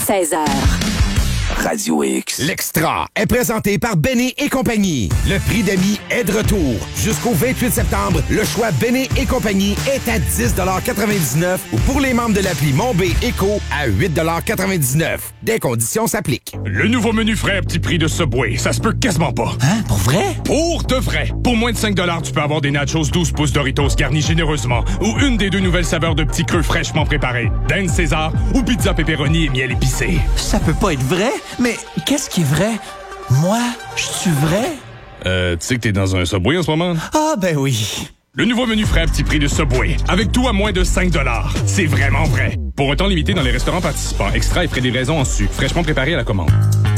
16h. Radio X. L'Extra est présenté par Benny et compagnie. Le prix d'amis est de retour. Jusqu'au 28 septembre, le choix Benny et compagnie est à 10,99 $ ou pour les membres de l'appli Mon B Éco à 8,99 $. Des conditions s'appliquent. Le nouveau menu frais à petit prix de Subway, ça se peut quasiment pas. Hein? Pour vrai? Pour de vrai. Pour moins de 5 $, tu peux avoir des nachos 12 pouces Doritos garnis généreusement ou une des 2 nouvelles saveurs de petits creux fraîchement préparés. Dinde César ou pizza pepperoni et miel épicé. Ça peut pas être vrai? Mais qu'est-ce qui est vrai? Moi, je suis vrai? Tu sais que t'es dans un Subway en ce moment? Ah, ben oui. Le nouveau menu frais à petit prix de Subway. Avec tout à moins de 5 $. C'est vraiment vrai. Pour un temps limité dans les restaurants participants. Extra et frais de livraison en sucre. Fraîchement préparé à la commande.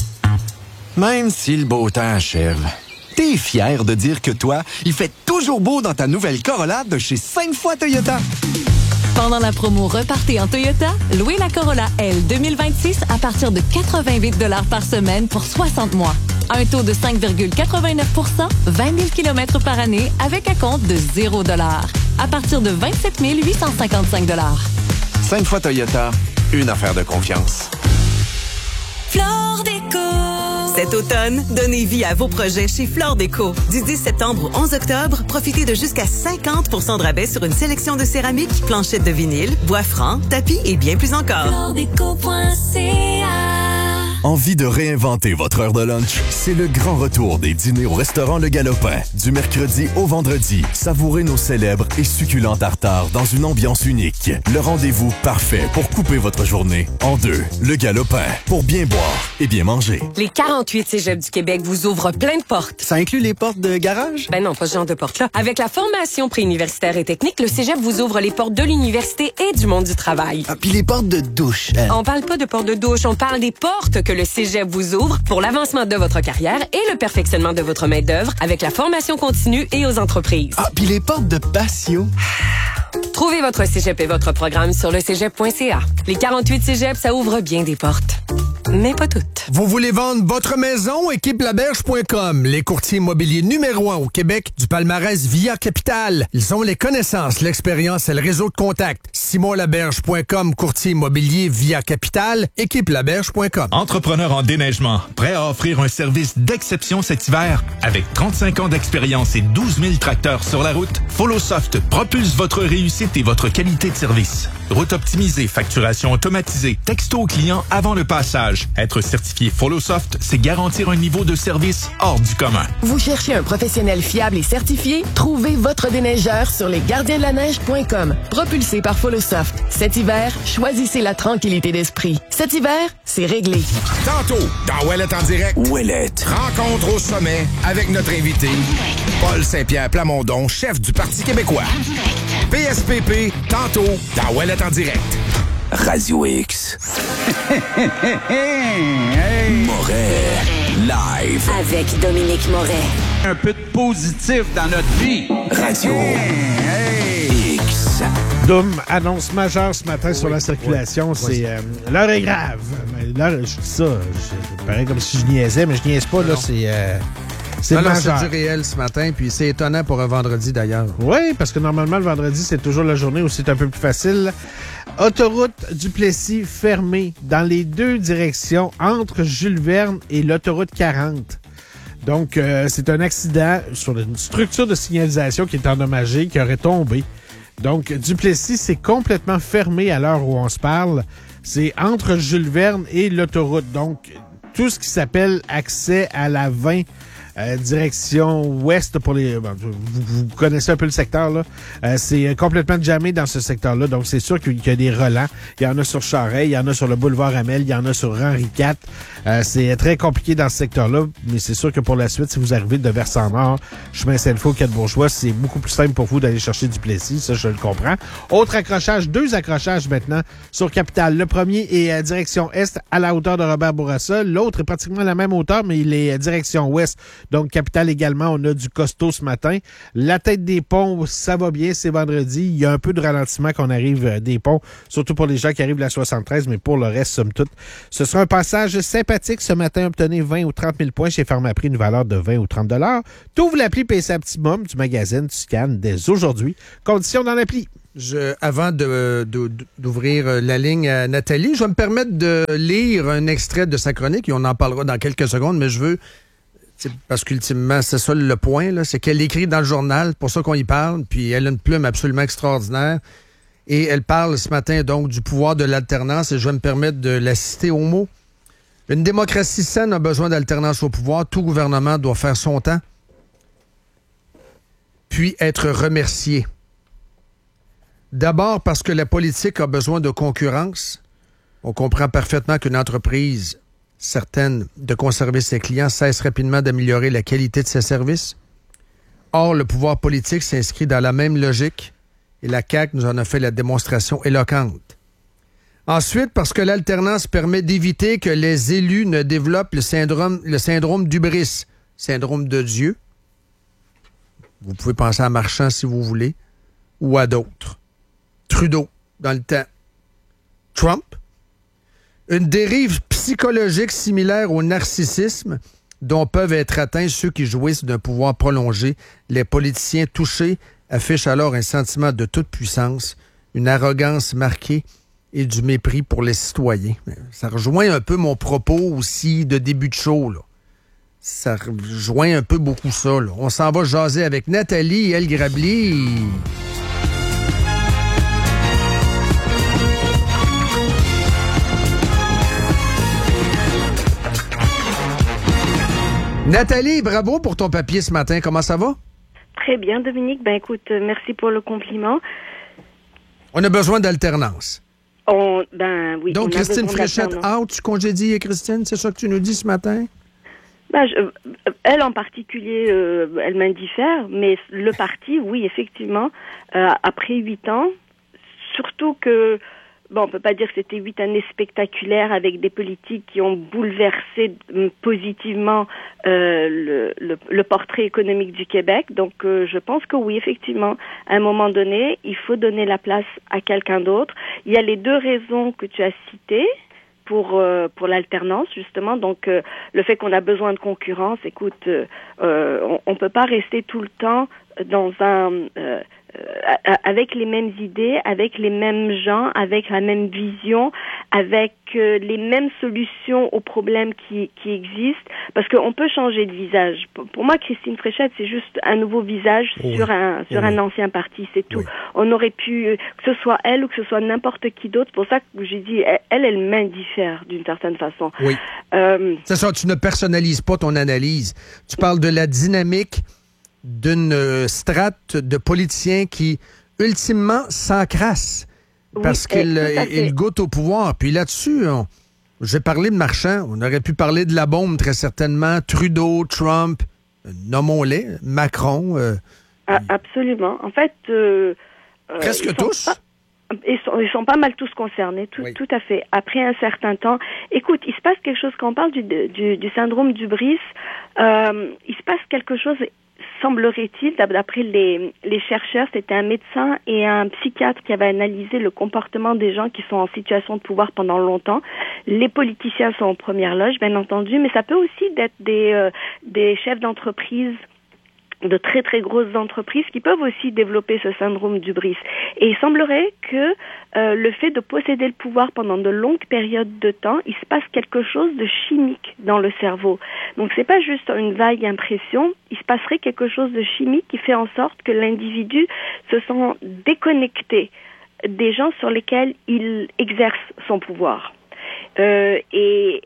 Même si le beau temps achève, t'es fier de dire que toi, il fait toujours beau dans ta nouvelle Corolla de chez 5 fois Toyota. Pendant la promo Repartez en Toyota, louez la Corolla L 2026 à partir de 88 $ par semaine pour 60 mois. Un taux de 5,89 %, 20 000 km par année avec acompte de 0 $. À partir de 27 855 $. 5 fois Toyota, une affaire de confiance. Flore Déco. Cet automne, donnez vie à vos projets chez Flore Déco. Du 10 septembre au 11 octobre, profitez de jusqu'à 50% de rabais sur une sélection de céramique, planchettes de vinyle, bois franc, tapis et bien plus encore. FloreDéco.ca. Envie de réinventer votre heure de lunch? C'est le grand retour des dîners au restaurant Le Galopin. Du mercredi au vendredi, savourez nos célèbres et succulents tartares dans une ambiance unique. Le rendez-vous parfait pour couper votre journée en deux. Le Galopin, pour bien boire et bien manger. Les 48 cégeps du Québec vous ouvrent plein de portes. Ça inclut les portes de garage? Ben non, pas ce genre de portes-là. Avec la formation préuniversitaire et technique, le cégep vous ouvre les portes de l'université et du monde du travail. Ah, puis les portes de douche. On parle pas de portes de douche, on parle des portes que le cégep vous ouvre pour l'avancement de votre carrière et le perfectionnement de votre main-d'œuvre avec la formation continue et aux entreprises. Ah, puis les portes de patio. Trouvez votre cégep et votre programme sur le cégep.ca. Les 48 cégeps, ça ouvre bien des portes. Mais pas toutes. Vous voulez vendre votre maison? Équipelaberge.com, les courtiers immobiliers numéro 1 au Québec du palmarès Via Capital. Ils ont les connaissances, l'expérience et le réseau de contacts. SimonLaberge.com, courtier immobilier Via Capital. Équipelaberge.com. Entrepreneur en déneigement, prêt à offrir un service d'exception cet hiver? Avec 35 ans d'expérience et 12 000 tracteurs sur la route, FollowSoft propulse votre réussite et votre qualité de service. Route optimisée, facturation automatisée, texto au client avant le passage. Être certifié FollowSoft, c'est garantir un niveau de service hors du commun. Vous cherchez un professionnel fiable et certifié? Trouvez votre déneigeur sur lesgardiensdelaneige.com. Propulsé par FollowSoft. Cet hiver, choisissez la tranquillité d'esprit. Cet hiver, c'est réglé. Tantôt, dans Ouellette en direct. Ouellette. Rencontre au sommet avec notre invité, Paul Saint-Pierre Plamondon, chef du Parti québécois. PSPP, tantôt, dans Ouellette en direct. Radio X. Moret. Live. Avec Dominique Moret. Un peu de positif dans notre vie. Radio X. Doom, annonce majeure ce matin sur la circulation. C'est l'heure est grave. Mais l'heure, je dis ça, je paraît comme si je niaisais, mais je niaise pas. Là, c'est majeur. C'est du réel ce matin, puis c'est étonnant pour un vendredi d'ailleurs. Oui, parce que normalement, le vendredi, c'est toujours la journée où c'est un peu plus facile. Autoroute Duplessis fermée dans les deux directions entre Jules Verne et l'autoroute 40. Donc, c'est un accident sur une structure de signalisation qui est endommagée, qui aurait tombé. Donc, Duplessis, c'est complètement fermé à l'heure où on se parle. C'est entre Jules Verne et l'autoroute. Donc, tout ce qui s'appelle accès à la 20, direction ouest pour les... Vous connaissez un peu le secteur, là. C'est complètement jammé dans ce secteur-là. Donc, c'est sûr qu'il y a des relents. Il y en a sur Charest, il y en a sur le boulevard Amel, il y en a sur Henri IV. C'est très compliqué dans ce secteur-là, mais c'est sûr que pour la suite, si vous arrivez de versant nord, chemin Sainte-Foy, Quai-de-Bourgeois, c'est beaucoup plus simple pour vous d'aller chercher Duplessis. Ça, je le comprends. Autre accrochage, 2 accrochages maintenant sur Capitale. Le premier est direction est à la hauteur de Robert Bourassa. L'autre est pratiquement à la même hauteur, mais il est direction ouest. Donc, Capitale également, on a du costaud ce matin. La tête des ponts, ça va bien, c'est vendredi. Il y a un peu de ralentissement qu'on arrive des ponts, surtout pour les gens qui arrivent de la 73, mais pour le reste, somme toute. Ce sera un passage sympathique ce matin. Obtenez 20 ou 30 000 points chez Pharmaprix, une valeur de 20 ou 30 $. T'ouvres l'appli PC Optimum du magazine, tu scannes dès aujourd'hui. Conditions dans l'appli. Avant d'ouvrir la ligne à Nathalie, je vais me permettre de lire un extrait de sa chronique et on en parlera dans quelques secondes, mais je veux, parce qu'ultimement, c'est ça le point, là, c'est qu'elle écrit dans le journal, pour ça qu'on y parle, puis elle a une plume absolument extraordinaire. Et elle parle ce matin donc du pouvoir de l'alternance et je vais me permettre de la citer au mot. Une démocratie saine a besoin d'alternance au pouvoir. Tout gouvernement doit faire son temps, puis être remercié. D'abord parce que la politique a besoin de concurrence. On comprend parfaitement qu'une entreprise certaine de conserver ses clients cesse rapidement d'améliorer la qualité de ses services. Or, le pouvoir politique s'inscrit dans la même logique et la CAQ nous en a fait la démonstration éloquente. Ensuite, parce que l'alternance permet d'éviter que les élus ne développent le syndrome d'hubris, syndrome de Dieu. Vous pouvez penser à Marchand si vous voulez, ou à d'autres. Trudeau, dans le temps. Trump. Une dérive psychologique similaire au narcissisme dont peuvent être atteints ceux qui jouissent d'un pouvoir prolongé. Les politiciens touchés affichent alors un sentiment de toute puissance, une arrogance marquée et du mépris pour les citoyens. Ça rejoint un peu mon propos aussi de début de show, là. Ça rejoint un peu beaucoup ça, là. On s'en va jaser avec Nathalie El Grabli. Nathalie, bravo pour ton papier ce matin. Comment ça va? Très bien, Dominique. Ben écoute, merci pour le compliment. On a besoin d'alternance. Oui. Donc, Christine Fréchette, out, tu congédies, Christine, c'est ça que tu nous dis ce matin? Elle en particulier, elle m'indiffère, mais le parti, oui, effectivement, après 8 ans, surtout que, on peut pas dire que c'était 8 années spectaculaires avec des politiques qui ont bouleversé positivement le portrait économique du Québec. Donc, je pense que oui, effectivement, à un moment donné, il faut donner la place à quelqu'un d'autre. Il y a les 2 raisons que tu as citées pour l'alternance, justement. Donc, le fait qu'on a besoin de concurrence, écoute, on peut pas rester tout le temps dans avec les mêmes idées, avec les mêmes gens, avec la même vision, avec les mêmes solutions aux problèmes qui existent, parce qu'on peut changer de visage. Pour moi, Christine Fréchette, c'est juste un nouveau visage sur un ancien parti, c'est tout. On aurait pu, que ce soit elle ou que ce soit n'importe qui d'autre, pour ça que j'ai dit, elle m'indiffère d'une certaine façon. Oui. C'est ça, tu ne personnalises pas ton analyse. Tu parles de la dynamique d'une strate de politiciens qui, ultimement, s'encrassent parce qu'ils goûtent au pouvoir. Puis là-dessus, j'ai parlé de Marchand. On aurait pu parler de la bombe, très certainement. Trudeau, Trump, nommons-les, Macron. Absolument. En fait... presque tous. Ils sont pas mal tous concernés, tout à fait. Après un certain temps, écoute, il se passe quelque chose, quand on parle du syndrome d'hubris, il se passe quelque chose... Semblerait-il, d'après les chercheurs, c'était un médecin et un psychiatre qui avaient analysé le comportement des gens qui sont en situation de pouvoir pendant longtemps. Les politiciens sont en première loge, bien entendu, mais ça peut aussi être des chefs d'entreprise, de très très grosses entreprises qui peuvent aussi développer ce syndrome d'hubris. Et il semblerait que le fait de posséder le pouvoir pendant de longues périodes de temps, il se passe quelque chose de chimique dans le cerveau. Donc c'est pas juste une vague impression, il se passerait quelque chose de chimique qui fait en sorte que l'individu se sent déconnecté des gens sur lesquels il exerce son pouvoir. Et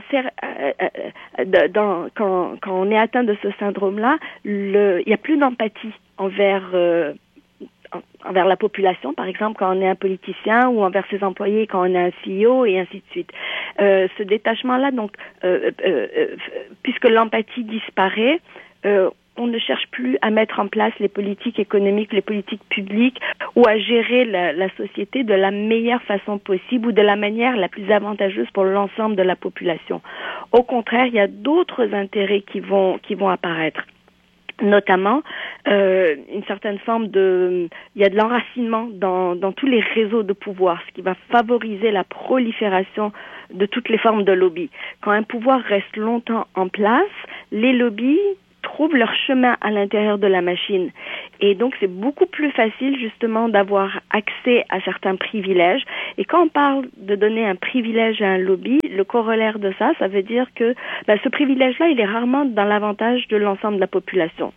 quand on est atteint de ce syndrome-là, il n'y a plus d'empathie envers la population, par exemple, quand on est un politicien, ou envers ses employés quand on est un CEO, et ainsi de suite. Ce détachement-là, donc, puisque l'empathie disparaît, on ne cherche plus à mettre en place les politiques économiques, les politiques publiques, ou à gérer la société de la meilleure façon possible ou de la manière la plus avantageuse pour l'ensemble de la population. Au contraire, il y a d'autres intérêts qui vont apparaître. Notamment une certaine forme il y a de l'enracinement dans tous les réseaux de pouvoir, ce qui va favoriser la prolifération de toutes les formes de lobby. Quand un pouvoir reste longtemps en place, les lobbies trouvent leur chemin à l'intérieur de la machine. Et donc, c'est beaucoup plus facile, justement, d'avoir accès à certains privilèges. Et quand on parle de donner un privilège à un lobby, le corollaire de ça, ça veut dire que ce privilège-là, il est rarement dans l'avantage de l'ensemble de la population.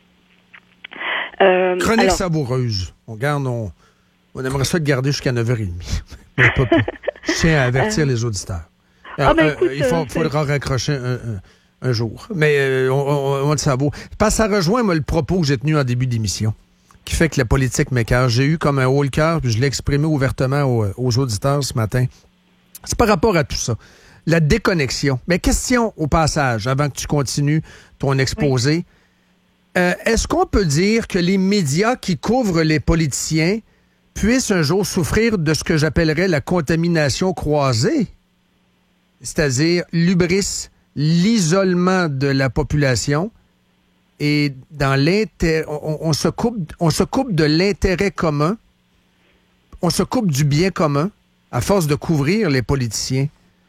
Chronique savoureuse. On aimerait ça le garder jusqu'à 9h30. Mais pas plus. Je tiens à avertir les auditeurs. Écoute, il faudra raccrocher un jour. Mais on le savoure. Parce que ça rejoint le propos que j'ai tenu en début d'émission, qui fait que la politique m'écœure. J'ai eu comme un haut le cœur, puis je l'ai exprimé ouvertement aux auditeurs ce matin. C'est par rapport à tout ça. La déconnexion. Mais question au passage, avant que tu continues ton exposé. Oui. Est-ce qu'on peut dire que les médias qui couvrent les politiciens puissent un jour souffrir de ce que j'appellerais la contamination croisée? C'est-à-dire l'hubris, l'isolement de la population, et dans on se coupe de l'intérêt commun, on se coupe du bien commun à force de couvrir les politiciens.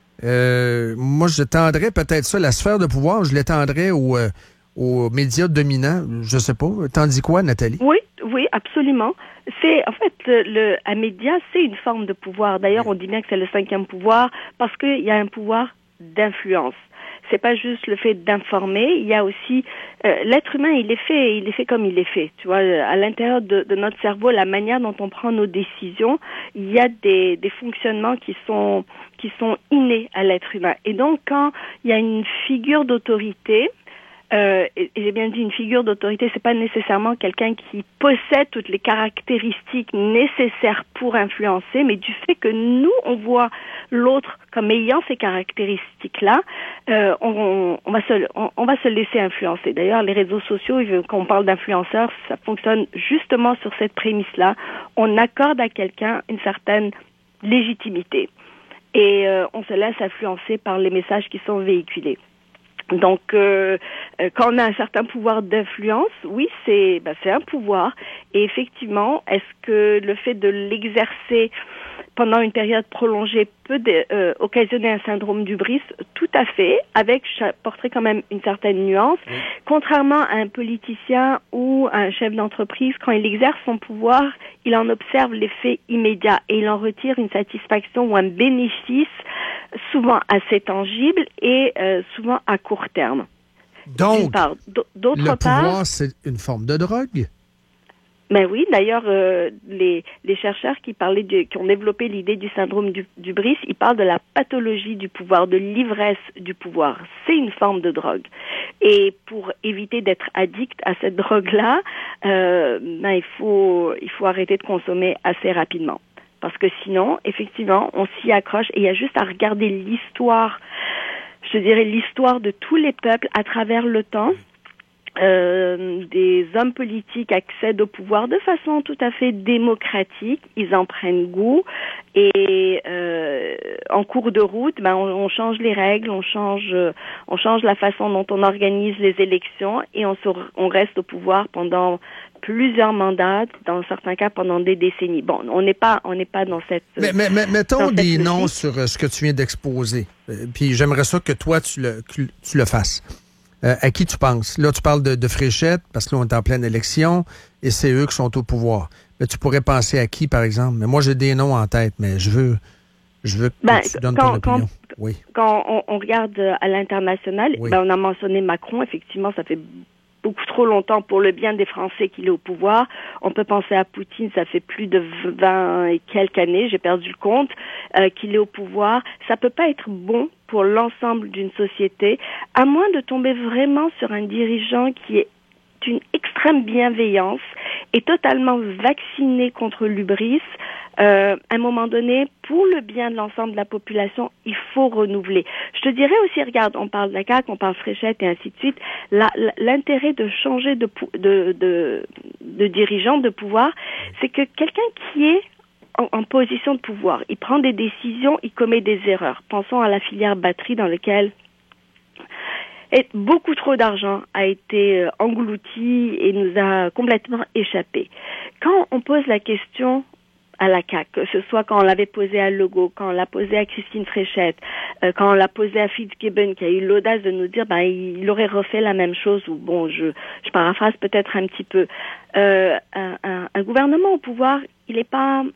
Moi, je tendrais peut-être ça, la sphère de pouvoir, je l'étendrais aux médias dominants, je sais pas. T'en dis quoi, Nathalie? Oui, absolument. En fait, un média, c'est une forme de pouvoir. D'ailleurs, on dit bien que c'est le 5e pouvoir parce qu'il y a un pouvoir d'influence. C'est pas juste le fait d'informer, il y a aussi l'être humain, il est fait comme il est fait. Tu vois, à l'intérieur de notre cerveau, la manière dont on prend nos décisions, il y a des fonctionnements qui sont innés à l'être humain. Et donc, quand il y a une figure d'autorité, et j'ai bien dit une figure d'autorité, c'est pas nécessairement quelqu'un qui possède toutes les caractéristiques nécessaires pour influencer, mais du fait que nous, on voit l'autre comme ayant ces caractéristiques-là, on va se laisser influencer. D'ailleurs, les réseaux sociaux, quand on parle d'influenceurs, ça fonctionne justement sur cette prémisse-là. On accorde à quelqu'un une certaine légitimité et on se laisse influencer par les messages qui sont véhiculés. Donc, quand on a un certain pouvoir d'influence, oui, c'est un pouvoir. Et effectivement, est-ce que le fait de l'exercer pendant une période prolongée peut occasionner un syndrome d'hubris? Tout à fait, j'apporterai quand même une certaine nuance. Oui. Contrairement à un politicien ou à un chef d'entreprise, quand il exerce son pouvoir, il en observe l'effet immédiat et il en retire une satisfaction ou un bénéfice souvent assez tangible et souvent à court terme. Donc, le pouvoir, c'est une forme de drogue? Ben oui, d'ailleurs, les chercheurs qui ont développé l'idée du syndrome d'hubris, ils parlent de la pathologie du pouvoir, de l'ivresse du pouvoir. C'est une forme de drogue. Et pour éviter d'être addict à cette drogue-là, il faut arrêter de consommer assez rapidement. Parce que sinon, effectivement, on s'y accroche et il y a juste à regarder l'histoire, je dirais l'histoire de tous les peuples à travers le temps. Des hommes politiques accèdent au pouvoir de façon tout à fait démocratique, ils en prennent goût et en cours de route, on change les règles, on change la façon dont on organise les élections et on reste au pouvoir pendant plusieurs mandats, dans certains cas pendant des décennies. Bon, on n'est pas dans cette... Mais mettons des noms sur ce que tu viens d'exposer, puis j'aimerais ça que toi tu le fasses. À qui tu penses? Là, tu parles de Fréchette, parce que là, on est en pleine élection, et c'est eux qui sont au pouvoir. Mais tu pourrais penser à qui, par exemple? Mais moi, j'ai des noms en tête, mais je veux que tu donnes ton opinion. Oui. Quand on regarde à l'international, oui. On a mentionné Macron, effectivement, ça fait beaucoup trop longtemps pour le bien des Français qu'il est au pouvoir. On peut penser à Poutine, ça fait plus de 20 et quelques années, j'ai perdu le compte, qu'il est au pouvoir. Ça peut pas être bon pour l'ensemble d'une société, à moins de tomber vraiment sur un dirigeant qui est d'une extrême bienveillance et totalement vacciné contre l'hubris. À un moment donné, pour le bien de l'ensemble de la population, il faut renouveler. Je te dirais aussi, regarde, on parle de la CAQ, on parle Fréchette et ainsi de suite. L'intérêt de changer de dirigeant, de pouvoir, c'est que quelqu'un qui est en position de pouvoir, il prend des décisions, il commet des erreurs. Pensons à la filière batterie dans laquelle beaucoup trop d'argent a été englouti et nous a complètement échappé. Quand on pose la question à la CAQ, que ce soit quand on l'avait posé à Legault, quand on l'a posé à Christine Fréchette, quand on l'a posé à Fitzgibbon, qui a eu l'audace de nous dire il aurait refait la même chose, ou bon, je paraphrase peut-être un petit peu. Un gouvernement au pouvoir, il est pas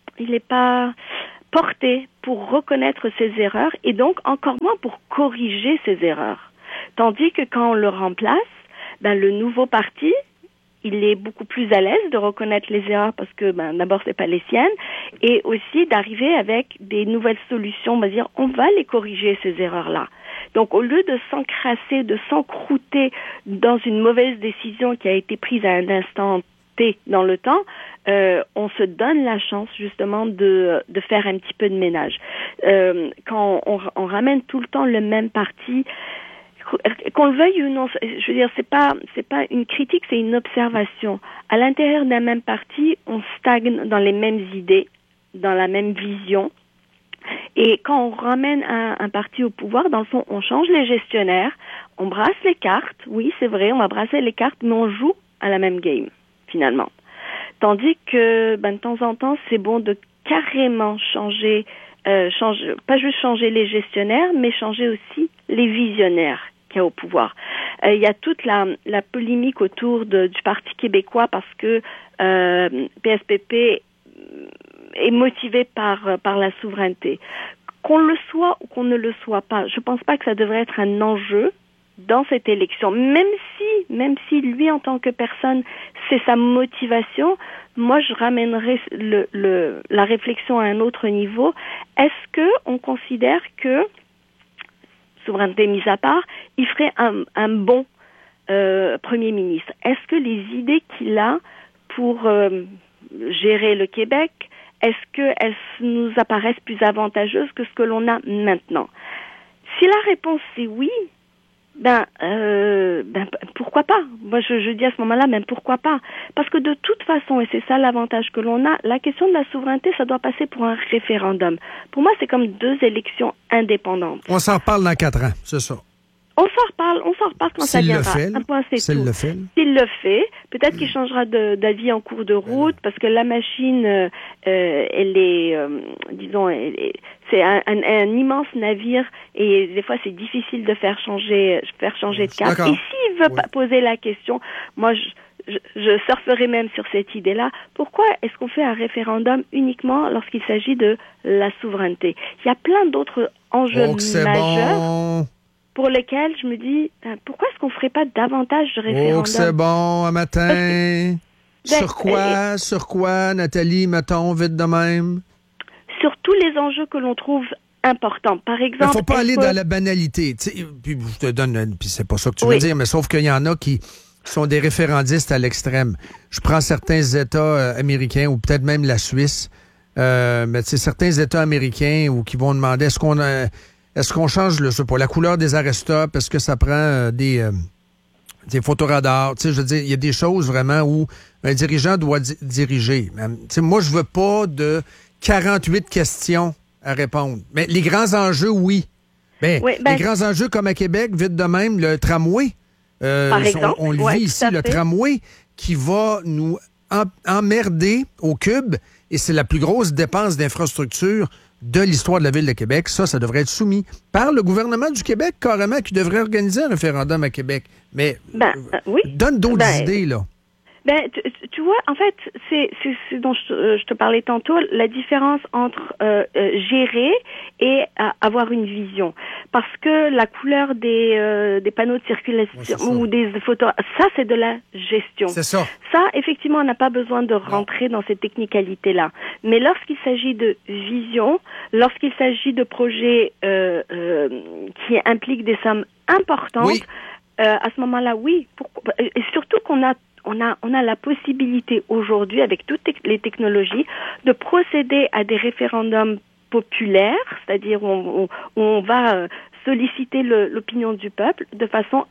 porté pour reconnaître ses erreurs et donc encore moins pour corriger ses erreurs. Tandis que quand on le remplace, le nouveau parti, il est beaucoup plus à l'aise de reconnaître les erreurs parce que d'abord c'est pas les siennes et aussi d'arriver avec des nouvelles solutions, on va dire on va les corriger ces erreurs-là. Donc au lieu de s'encrasser, de s'encrouter dans une mauvaise décision qui a été prise à un instant T dans le temps, on se donne la chance justement de faire un petit peu de ménage. Quand on ramène tout le temps le même parti, qu'on le veuille ou non, je veux dire, c'est pas une critique, c'est une observation. À l'intérieur d'un même parti, on stagne dans les mêmes idées, dans la même vision. Et quand on ramène un parti au pouvoir, dans le fond, on change les gestionnaires, on brasse les cartes. Oui, c'est vrai, on va brasser les cartes, mais on joue à la même game, finalement. Tandis que, de temps en temps, c'est bon de carrément changer, pas juste changer les gestionnaires, mais changer aussi les visionnaires qu'il y a au pouvoir. Il y a toute la polémique autour du Parti québécois parce que PSPP est motivé par la souveraineté. Qu'on le soit ou qu'on ne le soit pas, je pense pas que ça devrait être un enjeu dans cette élection. Même si lui, en tant que personne, c'est sa motivation, moi, je ramènerais la réflexion à un autre niveau. Est-ce que on considère que, souveraineté mise à part, il ferait un bon Premier ministre? Est-ce que les idées qu'il a pour gérer le Québec, est-ce qu'elles nous apparaissent plus avantageuses que ce que l'on a maintenant? Si la réponse est oui, pourquoi pas? Moi, je dis à ce moment-là, pourquoi pas? Parce que de toute façon, et c'est ça l'avantage que l'on a, la question de la souveraineté, ça doit passer pour un référendum. Pour moi, c'est comme deux élections indépendantes. On s'en reparle dans 4 ans, c'est ça. On s'en reparle quand ça viendra. Un point, c'est tout. S'il le fait, peut-être qu'il changera d'avis en cours de route, parce que la machine, elle est, c'est un immense navire, et des fois c'est difficile de faire changer de cap. Et s'il veut poser la question, moi je surferai même sur cette idée-là. Pourquoi est-ce qu'on fait un référendum uniquement lorsqu'il s'agit de la souveraineté? Il y a plein d'autres enjeux majeurs. Pour lesquels je me dis, pourquoi est-ce qu'on ferait pas davantage de référendums? C'est bon, un matin. Sur quoi, Nathalie, mettons, vite de même? Sur tous les enjeux que l'on trouve importants. Par exemple... Il ne faut pas aller dans la banalité. Puis je te donne, puis c'est pas ça que tu veux dire, mais sauf qu'il y en a qui sont des référendistes à l'extrême. Je prends certains États américains, ou peut-être même la Suisse, mais certains États américains qui vont demander, est-ce qu'on change la couleur des arrêt-stop? Est-ce que ça prend des photoradars? Je veux dire, il y a des choses vraiment où un dirigeant doit diriger. Moi, je veux pas de 48 questions à répondre. Mais les grands enjeux, oui. Les grands enjeux comme à Québec, vite de même, le tramway. Par exemple, on le vit ici, le tramway qui va nous emmerder au cube, et c'est la plus grosse dépense d'infrastructure de l'histoire de la Ville de Québec. Ça devrait être soumis par le gouvernement du Québec, carrément, qui devrait organiser un référendum à Québec. Mais donne d'autres idées, là. Tu vois, en fait, c'est dont je te parlais tantôt, la différence entre gérer et avoir une vision. Parce que la couleur des panneaux de circulation ou des photos, ça, c'est de la gestion. C'est ça. Ça, effectivement, on n'a pas besoin de rentrer dans ces technicalités-là. Mais lorsqu'il s'agit de vision, lorsqu'il s'agit de projets qui impliquent des sommes importantes, à ce moment-là, oui. Et surtout qu'on a la possibilité aujourd'hui, avec toutes les technologies, de procéder à des référendums populaires, c'est-à-dire où on va solliciter l'opinion du peuple de façon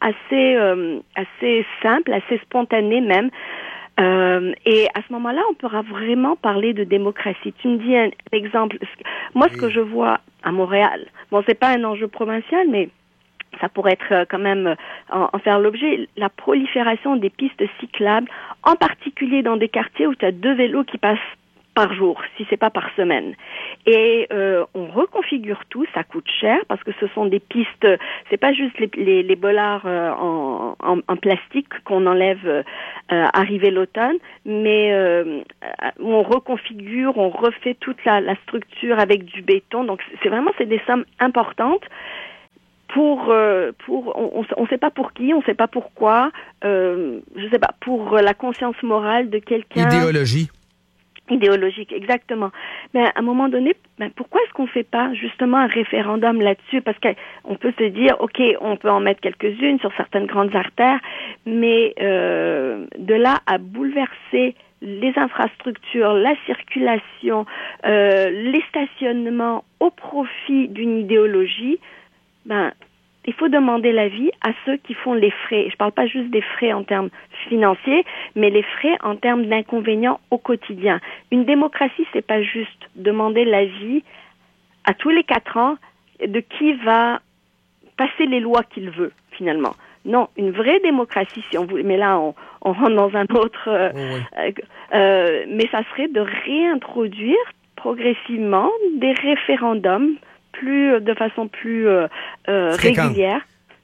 assez simple, assez spontanée même. Et à ce moment-là, on pourra vraiment parler de démocratie. Tu me dis un exemple. Moi, ce que je vois à Montréal, bon, c'est pas un enjeu provincial, mais ça pourrait être quand même en faire l'objet, la prolifération des pistes cyclables, en particulier dans des quartiers où tu as 2 vélos qui passent par jour, si c'est pas par semaine. Et on reconfigure tout, ça coûte cher parce que ce sont des pistes, c'est pas juste les bollards en plastique qu'on enlève arrivé l'automne, mais on reconfigure, on refait toute la structure avec du béton. Donc c'est des sommes importantes. On sait pas pour qui, on sait pas pourquoi, je sais pas, pour la conscience morale de quelqu'un. Idéologique, exactement. Mais à un moment donné, pourquoi est-ce qu'on fait pas justement un référendum là-dessus? Parce qu'on peut se dire, OK, on peut en mettre quelques-unes sur certaines grandes artères, mais de là à bouleverser les infrastructures, la circulation, les stationnements au profit d'une idéologie, il faut demander l'avis à ceux qui font les frais. Je ne parle pas juste des frais en termes financiers, mais les frais en termes d'inconvénients au quotidien. Une démocratie, c'est pas juste demander l'avis à tous les 4 ans de qui va passer les lois qu'il veut, finalement. Non, une vraie démocratie, si on voulait, mais là, on rentre dans un autre... mais ça serait de réintroduire progressivement des référendums de façon plus régulière.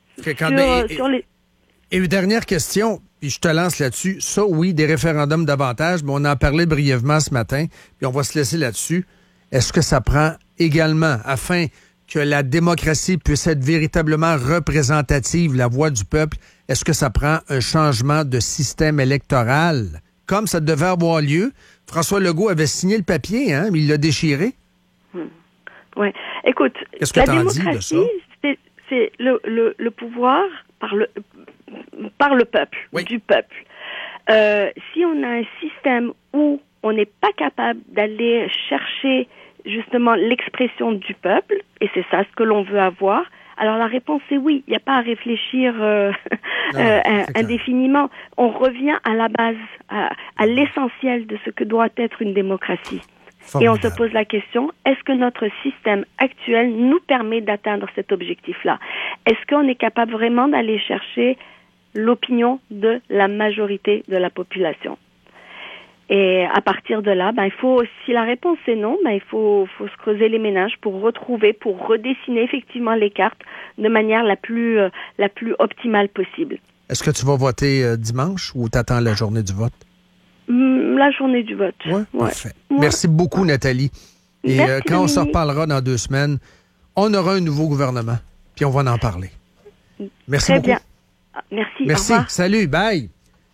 Et une dernière question, puis je te lance là-dessus. Ça, oui, des référendums davantage, mais on en parlait brièvement ce matin, puis on va se laisser là-dessus. Est-ce que ça prend également, afin que la démocratie puisse être véritablement représentative, la voix du peuple, est-ce que ça prend un changement de système électoral? Comme ça devait avoir lieu. François Legault avait signé le papier, mais il l'a déchiré. Oui. Écoute, la démocratie, c'est le pouvoir par le peuple, du peuple. Si on a un système où on n'est pas capable d'aller chercher justement l'expression du peuple, et c'est ça ce que l'on veut avoir, alors la réponse est oui. Il n'y a pas à réfléchir indéfiniment. On revient à la base, à l'essentiel de ce que doit être une démocratie. Et on se pose la question, est-ce que notre système actuel nous permet d'atteindre cet objectif-là? Est-ce qu'on est capable vraiment d'aller chercher l'opinion de la majorité de la population? Et à partir de là, si la réponse est non, il faut se creuser les méninges pour redessiner effectivement les cartes de manière la plus optimale possible. Est-ce que tu vas voter dimanche ou t'attends la journée du vote? La journée du vote. Oui, parfait. Ouais. Merci beaucoup, Nathalie. Et quand on se reparlera dans 2 semaines, on aura un nouveau gouvernement, puis on va en parler. Merci beaucoup. Très bien. Merci. Au revoir. Salut, bye.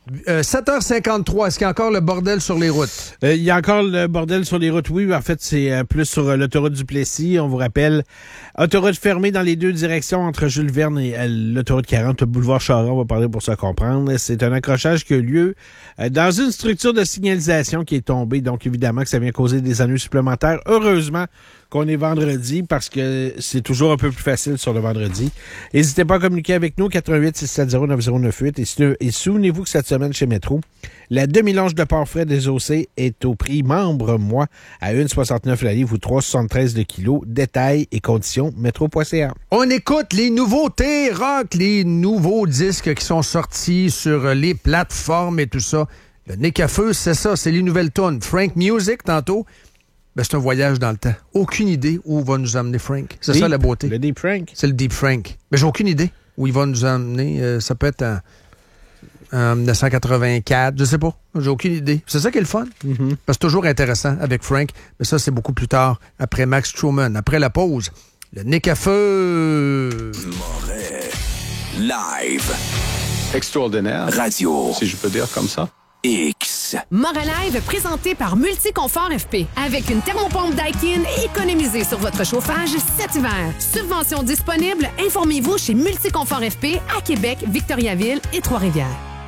7h53, est-ce qu'il y a encore le bordel sur les routes? Il y a encore le bordel sur les routes, oui. En fait, c'est plus sur l'autoroute du Plessis. On vous rappelle, autoroute fermée dans les 2 directions entre Jules Verne et l'autoroute 40, le boulevard Charon, on va parler pour se comprendre. C'est un accrochage qui a lieu dans une structure de signalisation qui est tombée. Donc, évidemment, que ça vient causer des ennuis supplémentaires. Heureusement qu'on est vendredi parce que c'est toujours un peu plus facile sur le vendredi. N'hésitez pas à communiquer avec nous, 88-670-9098. Et souvenez-vous que cette semaine chez Métro, la demi-longe de porc frais des OC est au prix membre mois à 1,69 la livre ou 3,73 le kilo. Détails et conditions, métro.ca. On écoute les nouveautés rock, les nouveaux disques qui sont sortis sur les plateformes et tout ça. Le Nez à feu, c'est ça, c'est les nouvelles tunes. Frank Music, tantôt. C'est un voyage dans le temps. Aucune idée où va nous amener Frank. C'est ça la beauté. Le Deep Frank. C'est le Deep Frank. Mais j'ai aucune idée où il va nous amener. Ça peut être en 1984. Je sais pas. J'ai aucune idée. C'est ça qui est le fun. Parce que c'est toujours intéressant avec Frank. Mais ça, c'est beaucoup plus tard, après Max Truman. Après la pause, le Nez à feu. Moret. Live. Extraordinaire. Radio. Si je peux dire comme ça. X. Moret Live présenté par Multiconfort FP. Avec une thermopompe Daikin, économisez sur votre chauffage cet hiver. Subvention disponible, informez-vous chez Multiconfort FP à Québec, Victoriaville et Trois-Rivières.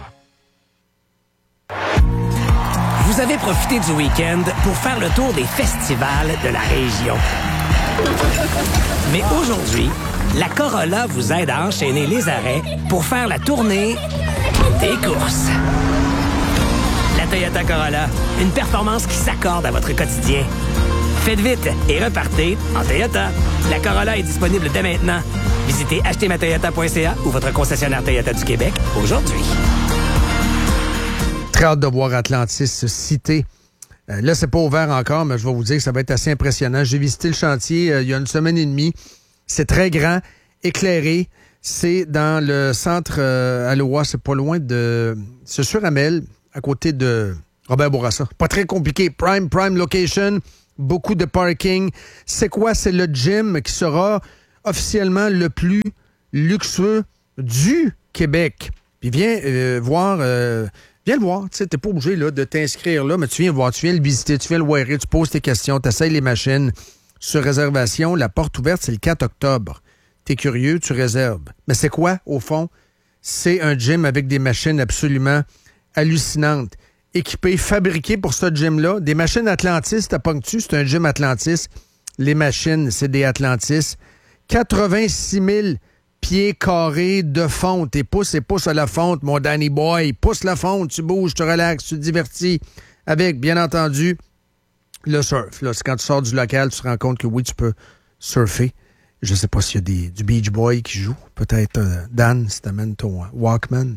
Vous avez profité du week-end pour faire le tour des festivals de la région. Mais aujourd'hui, la Corolla vous aide à enchaîner les arrêts pour faire la tournée des courses. La Toyota Corolla, une performance qui s'accorde à votre quotidien. Faites vite et repartez en Toyota. La Corolla est disponible dès maintenant. Visitez achetermatoyota.ca ou votre concessionnaire Toyota du Québec aujourd'hui. Très hâte de voir Atlantis citer Là, c'est pas ouvert encore, mais je vais vous dire que ça va être assez impressionnant. J'ai visité le chantier il y a une semaine et demie. C'est très grand, éclairé. C'est dans le centre Aloha. C'est pas loin de... C'est sur Amel, à côté de Robert Bourassa. Pas très compliqué. Prime location. Beaucoup de parking. C'est quoi? C'est le gym qui sera officiellement le plus luxueux du Québec. Puis viens voir... Viens le voir, tu sais, t'es pas obligé là, de t'inscrire là, mais tu viens le voir, tu viens le visiter, tu viens le voir, tu poses tes questions, tu essayes les machines. Sur réservation, la porte ouverte, c'est le 4 octobre. T'es curieux, tu réserves. Mais c'est quoi, au fond? C'est un gym avec des machines absolument hallucinantes. Équipé, fabriqué pour ce gym-là. Des machines Atlantis, t'as ponctu, c'est un gym Atlantis. Les machines, c'est des Atlantis. 86 000 pieds carrés de fonte. Et pousse à la fonte, mon Danny Boy. Pousse la fonte, tu bouges, tu relaxes, tu te divertis. Avec, bien entendu, le surf. Là, c'est quand tu sors du local, tu te rends compte que oui, tu peux surfer. Je sais pas s'il y a du Beach Boy qui joue. Peut-être Dan, si t'amènes ton Walkman.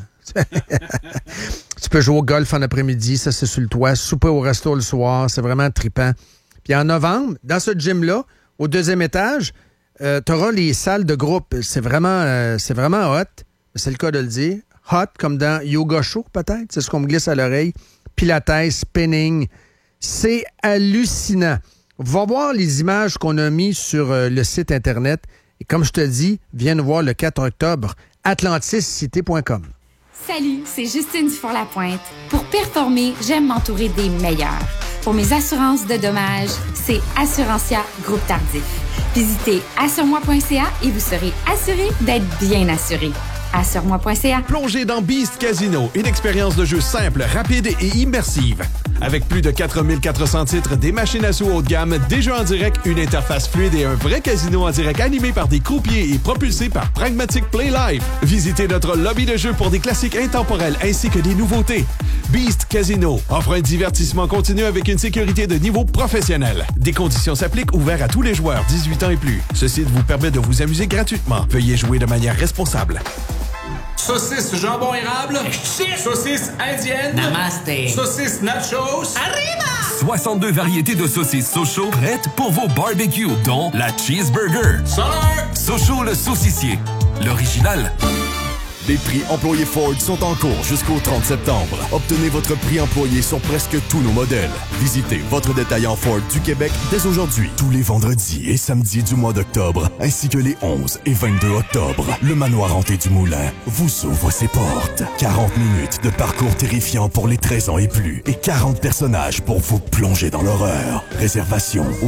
Tu peux jouer au golf en après-midi, ça c'est sur le toit. Souper au resto le soir, c'est vraiment trippant. Puis en novembre, dans ce gym-là, au 2e étage, t'auras les salles de groupe. C'est vraiment hot. C'est le cas de le dire. Hot, comme dans Yoga Show, peut-être. C'est ce qu'on me glisse à l'oreille. Pilates, spinning. C'est hallucinant. Va voir les images qu'on a mises sur le site Internet. Et comme je te dis, viens nous voir le 4 octobre. atlantiscité.com. Salut, c'est Justine Dufour-Lapointe. Pour performer, j'aime m'entourer des meilleurs. Pour mes assurances de dommages, c'est Assurantia Groupe Tardif. Visitez assuremoi.ca et vous serez assuré d'être bien assuré. Assure-moi.ca. Plongez dans Beast Casino, une expérience de jeu simple, rapide et immersive. Avec plus de 4400 titres, des machines à sous haut de gamme, des jeux en direct, une interface fluide et un vrai casino en direct animé par des croupiers et propulsé par Pragmatic Play Live. Visitez notre lobby de jeu pour des classiques intemporels ainsi que des nouveautés. Beast Casino offre un divertissement continu avec une sécurité de niveau professionnel. Des conditions s'appliquent, ouvert à tous les joueurs 18 ans et plus. Ce site vous permet de vous amuser gratuitement. Veuillez jouer de manière responsable. Saucisse jambon érable. Saucisse indienne. Namaste. Saucisse nachos. Arriba! 62 variétés de saucisses Sochaux prêtes pour vos barbecues, dont la Cheeseburger. Sochaux le saucissier. L'original. Les prix employés Ford sont en cours jusqu'au 30 septembre. Obtenez votre prix employé sur presque tous nos modèles. Visitez votre détaillant Ford du Québec dès aujourd'hui. Tous les vendredis et samedis du mois d'octobre, ainsi que les 11 et 22 octobre, le Manoir Hanté du Moulin vous ouvre ses portes. 40 minutes de parcours terrifiant pour les 13 ans et plus et 40 personnages pour vous plonger dans l'horreur. Réservation au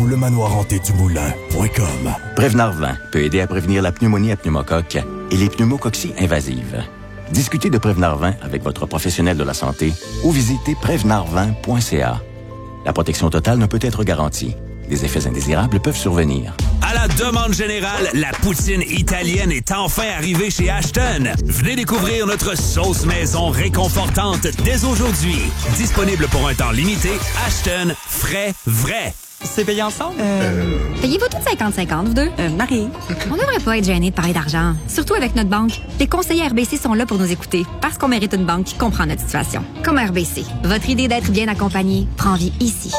lemanoirhantédumoulin.com. Prevnar 20 peut aider à prévenir la pneumonie à pneumocoque et les pneumococcies invasives. Discutez de Prevnar 20 avec votre professionnel de la santé ou visitez prevnar20.ca. La protection totale ne peut être garantie. Des effets indésirables peuvent survenir. À la demande générale, la poutine italienne est enfin arrivée chez Ashton. Venez découvrir notre sauce maison réconfortante dès aujourd'hui. Disponible pour un temps limité, Ashton, frais, vrai. C'est payé ensemble? Payez-vous toutes 50-50, vous deux? Marie. On devrait pas être gêné de parler d'argent. Surtout avec notre banque. Les conseillers RBC sont là pour nous écouter. Parce qu'on mérite une banque qui comprend notre situation. Comme RBC. Votre idée d'être bien accompagné prend vie ici.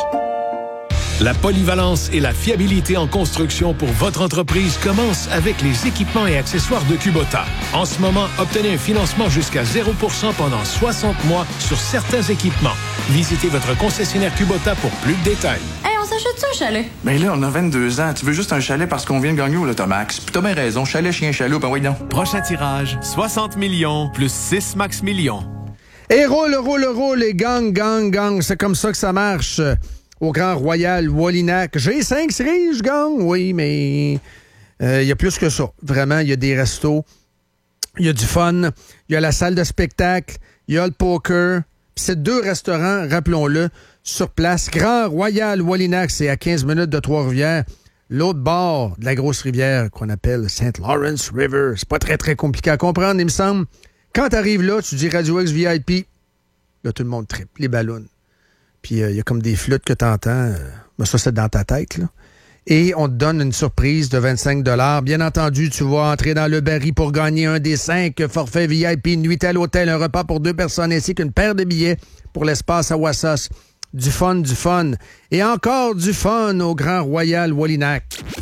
La polyvalence et la fiabilité en construction pour votre entreprise commencent avec les équipements et accessoires de Kubota. En ce moment, obtenez un financement jusqu'à 0% pendant 60 mois sur certains équipements. Visitez votre concessionnaire Kubota pour plus de détails. Hey, on s'achète ça, un chalet? Ben là, on a 22 ans. Tu veux juste un chalet parce qu'on vient de gagner au Lotomax. Puis t'as bien raison. Chalet, chien, chaloupe, ben oui donc. Prochain tirage, 60 millions plus 6 max millions. Et roule, et gang. C'est comme ça que ça marche. Au Grand Royal Wallinac. J'ai 5 cerises, je gagne. Oui, mais il y a plus que ça. Vraiment, il y a des restos, il y a du fun, il y a la salle de spectacle, il y a le poker. Puis c'est 2 restaurants, rappelons-le, sur place. Grand Royal Wallinac, c'est à 15 minutes de Trois-Rivières. L'autre bord de la grosse rivière qu'on appelle St. Lawrence River. C'est pas très, très compliqué à comprendre, il me semble. Quand t'arrives là, tu dis Radio X VIP. Là, tout le monde trippe, les ballons. Puis il y a comme des flûtes que tu entends. Mais ça, c'est dans ta tête, là. Et on te donne une surprise de 25 $. Bien entendu, tu vas entrer dans le baril pour gagner un des 5 forfaits VIP, une nuitée à l'hôtel, un repas pour 2 personnes, ainsi qu'une paire de billets pour l'espace à Wassas. Du fun. Et encore du fun au Grand Royal Wallinac.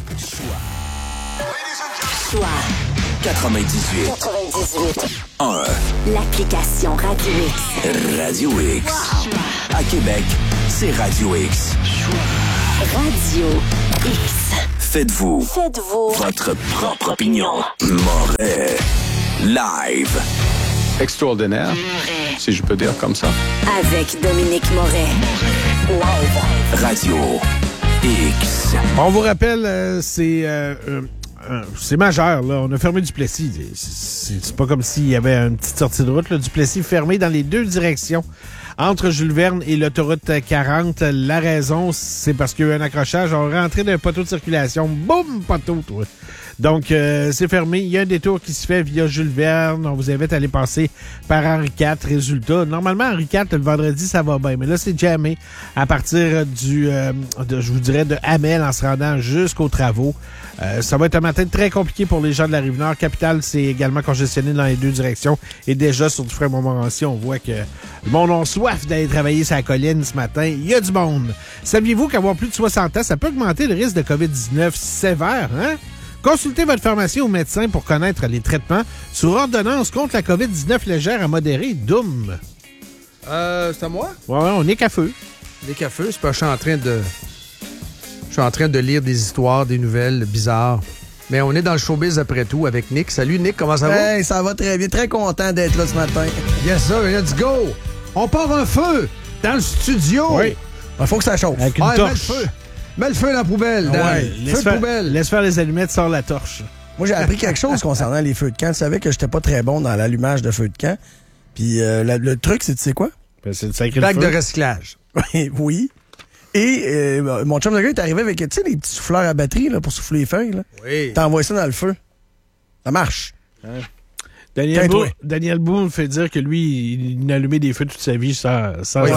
Choix 98 1. L'application Radio X. Radio X. À Québec, c'est Radio X. Radio X. Faites-vous votre propre opinion. Moret Live. Extraordinaire, si je peux dire comme ça. Avec Dominique Moret. Live. Radio X. On vous rappelle, c'est majeur, là. On a fermé Duplessis. C'est pas comme s'il y avait une petite sortie de route, là. Duplessis fermé dans les deux directions. Entre Jules Verne et l'autoroute 40, la raison, c'est parce qu'il y a eu un accrochage. On est rentré d'un poteau de circulation. Boum, poteau, toi. Donc, c'est fermé. Il y a un détour qui se fait via Jules Verne. On vous invite à aller passer par Henri IV. Résultat, normalement, Henri IV, le vendredi, ça va bien. Mais là, c'est jamais à partir je vous dirais, de Hamel en se rendant jusqu'aux travaux. Ça va être un matin très compliqué pour les gens de la Rive-Nord. Capitale, c'est également congestionné dans les deux directions. Et déjà, sur du frais Montmorency, on voit que le monde a soif d'aller travailler sur la colline ce matin. Il y a du monde. Saviez-vous qu'avoir plus de 60 ans, ça peut augmenter le risque de COVID-19 sévère, hein? Consultez votre pharmacien ou médecin pour connaître les traitements sur ordonnance contre la COVID-19 légère à modérée. Doom. C'est à moi? Ouais, on est qu'à feu. On est qu'à feu, c'est pas je suis en train de lire des histoires, des nouvelles bizarres. Mais on est dans le showbiz après tout avec Nick. Salut Nick, comment ça va? Hey, ça va très bien. Très content d'être là ce matin. Yes sir, let's go! On part un feu dans le studio! Oui. Il faut que ça chauffe. Avec une torche. Mets le feu dans la poubelle. Feu de poubelle. Laisse faire les allumettes, sors la torche. Moi, j'ai appris quelque chose concernant les feux de camp. Tu savais que j'étais pas très bon dans l'allumage de feux de camp. Puis le truc, c'est, tu sais quoi? C'est de sacrer bac le feu. de recyclage. Oui. Et mon chum de gars est arrivé avec, tu sais, les petits souffleurs à batterie là, pour souffler les feuilles. Là. Oui. T'envoies ça dans le feu. Ça marche. Hein? Daniel Boone fait dire que lui, il a allumé des feux toute sa vie sans oui,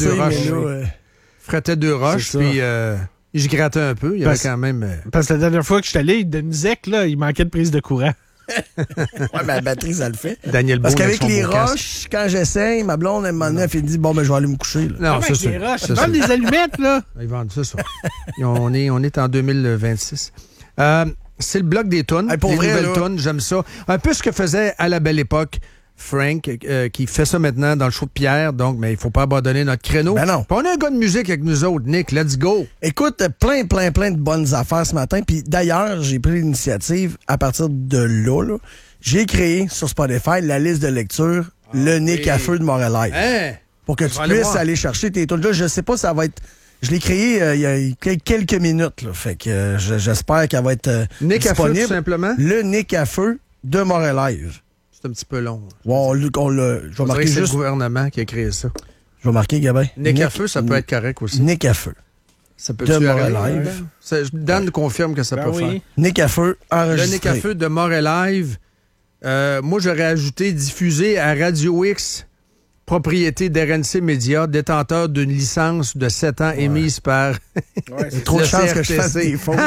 frottait deux roches, puis j'y grattais un peu. Il y avait quand même... Parce que la dernière fois que je suis allé, de Nizek, là, il manquait de prise de courant. Ouais, mais la batterie, ça le fait. Daniel Parce Boone qu'avec les roches, quand j'essaye, ma blonde, à un moment donné, elle fait dit, bon, ben, je vais aller me coucher. Là. Non, c'est ça. Les roches, ils vendent des allumettes, là. Ils vendent ça. On est en 2026. C'est le bloc des tunes, hey, des nouvelles là. tunes, j'aime ça. Un peu ce que faisait à la belle époque Frank, qui fait ça maintenant dans le show de Pierre, donc, mais il faut pas abandonner notre créneau. Ben non. Puis on a un gars de musique avec nous autres, Nick, let's go! Écoute, plein de bonnes affaires ce matin, puis d'ailleurs, j'ai pris l'initiative, à partir de là, j'ai créé sur Spotify la liste de lecture, le Nick à feu de Moret Live. Hein? Pour que tu puisses aller chercher tes tunes. Là, je sais pas, ça va être... Je l'ai créé il y a quelques minutes, là, fait que j'espère qu'elle va être Nick disponible. À feu, tout simplement? Le Nick à feu de Moret Live. C'est un petit peu long. Bon, je vais marquer c'est juste... le gouvernement qui a créé ça. Je vais marquer, Gabin. Nick à feu, ça peut être correct aussi. Nick à feu. Ça peut de Moret Live. Dan nous confirme que ça peut faire. Nick à feu, enregistré. Le Nick à feu de Moret Live. Moi, j'aurais ajouté diffusé à Radio X, propriété d'RNC Média, détenteur d'une licence de 7 ans émise par... c'est trop de chance que je fasse des fautes.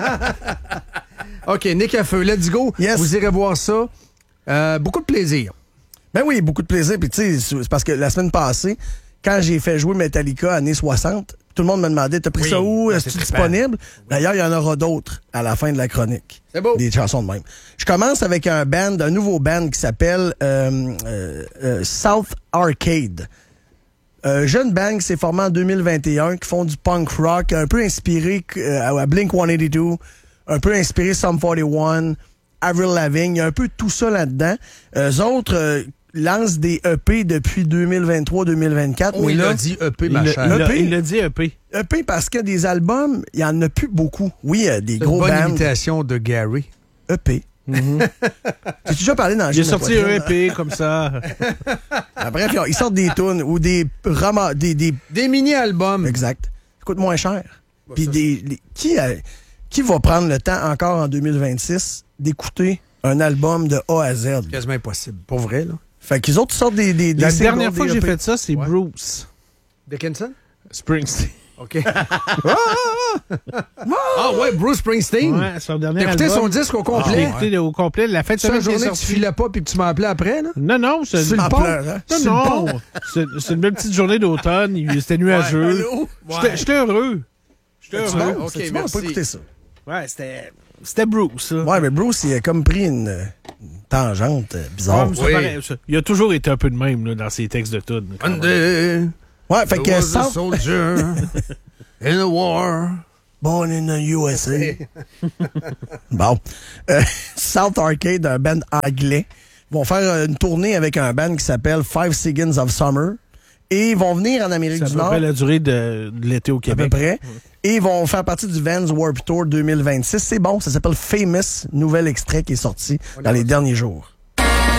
OK, Nick à feu, let's go. Yes. Vous irez voir ça. Beaucoup de plaisir. Ben oui, beaucoup de plaisir. Puis tu sais, c'est parce que la semaine passée, quand j'ai fait jouer Metallica années 60, tout le monde me demandait, t'as pris ça où? Est-ce que c'est disponible? D'ailleurs, il y en aura d'autres à la fin de la chronique. C'est beau. Des chansons de même. Je commence avec un nouveau band qui s'appelle South Arcade. Jeune band qui s'est formé en 2021, qui font du punk rock, un peu inspiré à Blink-182, un peu inspiré Sum 41, Avril Lavigne, il y a un peu tout ça là-dedans. Eux autres lancent des EP depuis 2023-2024. Oh, il a dit EP, ma chère. Il a dit EP. EP parce que des albums, il n'y en a plus beaucoup. Oui, il y a des gros bands. C'est une bonne imitation de Gary. EP. J'ai déjà parlé dans le J'ai sorti un EP comme ça. Bref, ils sortent des tunes ou des mini-albums. Exact. Ça coûte moins cher. Puis qui va prendre le temps encore en 2026 d'écouter un album de A à Z? C'est quasiment impossible. Pour vrai, là. Fait qu'ils autres sortent des La dernière fois que j'ai fait ça, c'est Bruce Dickinson? Springsteen. OK. Ouais, Bruce Springsteen. Ouais, son dernier T'as écouté album. son disque au complet? J'ai écouté au complet. La fin de C'est semaine une qui est journée que tu sortie. filais pas puis que tu m'as appelé après, là? Non, c'est Sur le pont? Non. C'est une belle petite journée d'automne. C'était nuageux. J'étais heureux. J'étais heureux. Bon? OK, Bon, merci. pas écouter ça. Ouais, c'était Bruce, là. Ouais, mais Bruce, il a comme pris une tangente bizarre. Ouais, c'est pareil, ça. Il a toujours été un peu de même là, dans ses textes de tunes. Ouais, fait que was a soldier in a war. Born in the USA. Bon. South Arcade, un band anglais, vont faire une tournée avec un band qui s'appelle Five Seconds of Summer. Et ils vont venir en Amérique du Nord. C'est à peu près la durée de l'été au Québec. À peu près. Et ils vont faire partie du Vans Warped Tour 2026. C'est bon, ça s'appelle Famous, nouvel extrait qui est sorti dans les derniers jours.